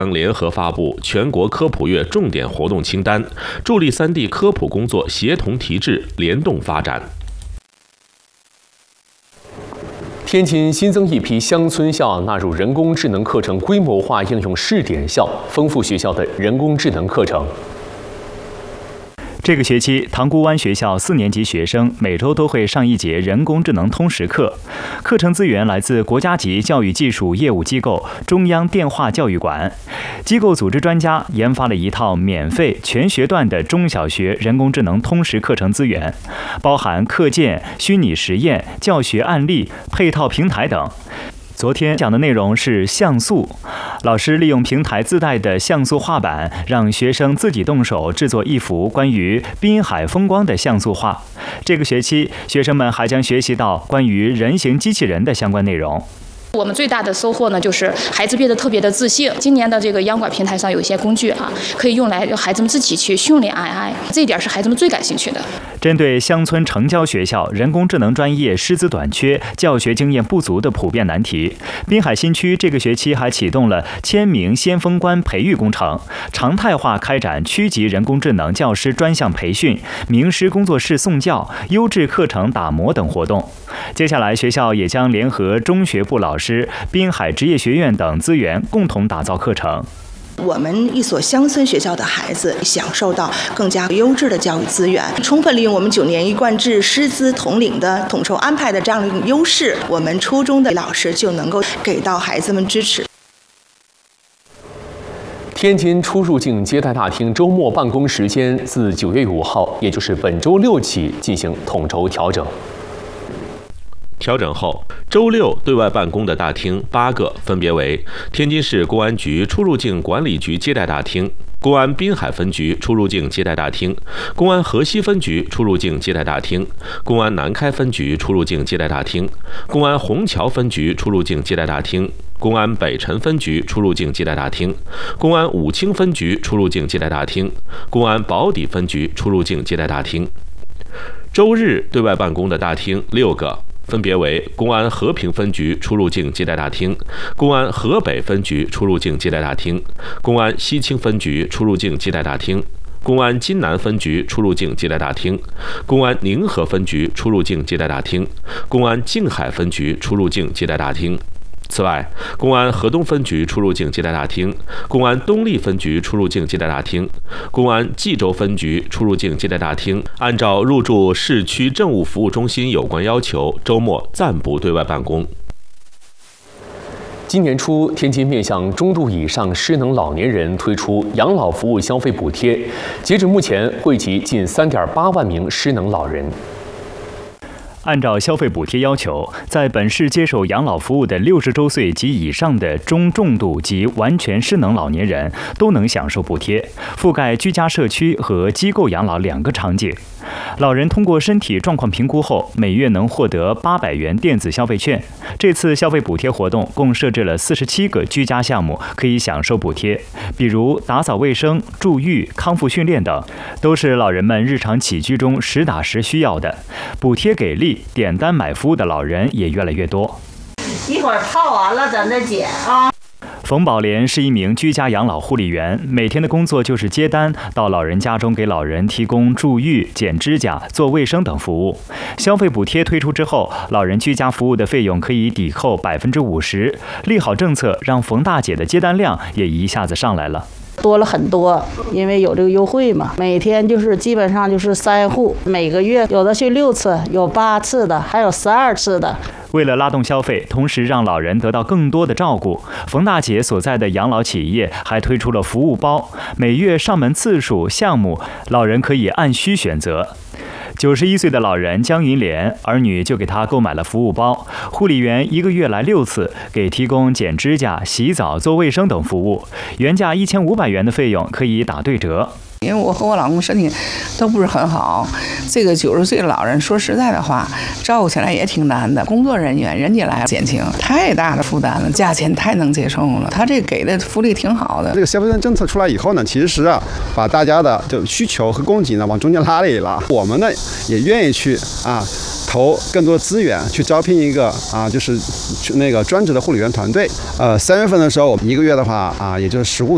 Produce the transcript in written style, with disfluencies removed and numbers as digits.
将联合发布全国科普月重点活动清单，助力3地科普工作协同提质、联动发展。 天津新增一批乡村校纳入人工智能课程规模化应用试点校，丰富学校的人工智能课程。 这个学期，塘沽湾学校4年级学生每周都会上一节人工智能通识课，课程资源来自国家级教育技术业务机构中央电话教育馆。机构组织专家研发了一套免费全学段的中小学人工智能通识课程资源，包含课件、虚拟实验、教学案例、配套平台等。昨天讲的内容是像素，老师利用平台自带的像素画板，让学生自己动手制作一幅关于滨海风光的像素画。这个学期，学生们还将学习到关于人形机器人的相关内容。 我们最大的收获呢，就是孩子变得特别的自信。今年的这个央管平台上有一些工具可以用来让孩子们自己去训练 AI， 这一点是孩子们最感兴趣的。 针对乡村城郊学校人工智能专业师资短缺、教学经验不足的普遍难题，滨海新区这个学期还启动了千名先锋官培育工程，常态化开展区级人工智能教师专项培训、名师工作室送教、优质课程打磨等活动。接下来，学校也将联合中学部老师、滨海职业学院等资源，共同打造课程。 我们一所乡村学校的孩子享受到更加优质的教育资源，充分利用我们9年一贯制师资统领的统筹安排的这样的一种优势，我们初中的老师就能够给到孩子们支持。 天津出入境接待大厅周末办公时间自9月5号，也就是本周6起进行统筹调整。 调整后，周6对外办公的大厅8个，分别为天津市公安局出入境管理局接待大厅、公安滨海分局出入境接待大厅、公安河西分局出入境接待大厅、公安南开分局出入境接待大厅、公安虹桥分局出入境接待大厅、公安北辰分局出入境接待大厅、公安武清分局出入境接待大厅、公安宝坻分局出入境接待大厅。周日对外办公的大厅6个，分别为公安和平分局出入境接待大厅、公安河北分局出入境接待大厅、公安西青分局出入境接待大厅、公安津南分局出入境接待大厅、公安宁河分局出入境接待大厅、公安静海分局出入境接待大厅。此外，公安河东分局出入境接待大厅、公安东丽分局出入境接待大厅、公安冀州分局出入境接待大厅，按照入驻市区政务服务中心有关要求，周末暂不对外办公。 今年初，天津面向中度以上失能老年人推出养老服务消费补贴，截至目前惠及近3.8万名失能老人。 按照消费补贴要求，在本市接受养老服务的60周岁及以上的中重度及完全失能老年人都能享受补贴，覆盖居家社区和机构养老2个场景。老人通过身体状况评估后，每月能获得800元电子消费券。这次消费补贴活动共设置了47个居家项目，可以享受补贴，比如打扫卫生、助浴、康复训练等，都是老人们日常起居中实打实需要的。补贴给力，点单买服务的老人也越来越多。 一会儿泡完了咱再剪啊。 冯宝莲是一名居家养老护理员，每天的工作就是接单，到老人家中给老人提供助浴、剪指甲、做卫生等服务。消费补贴推出之后，老人居家服务的费用可以抵扣50%。利好政策让冯大姐的接单量也一下子上来了。 多了很多，因为有这个优惠嘛。每天就是基本上就是3户，每个月有的去6次，有8次的，还有12次的。 为了拉动消费，同时让老人得到更多的照顾，冯大姐所在的养老企业还推出了服务包，每月上门次数、项目，老人可以按需选择。91岁的老人江云莲，儿女就给他购买了服务包，护理员1个月来6次，给提供剪指甲、洗澡、做卫生等服务，原价1500元的费用可以打对折。 因为我和我老公身体都不是很好，这个90岁的老人说实在的话，照顾起来也挺难的。工作人员人家来减轻，太大的负担了，价钱太能接受了。他这给的福利挺好的。 这个消费券政策出来以后呢，其实把大家的就需求和供给呢往中间拉了一拉。我们呢也愿意去投更多资源去招聘一个就是那个专职的护理员团队。3月份的时候，我们1个月的话也就是10户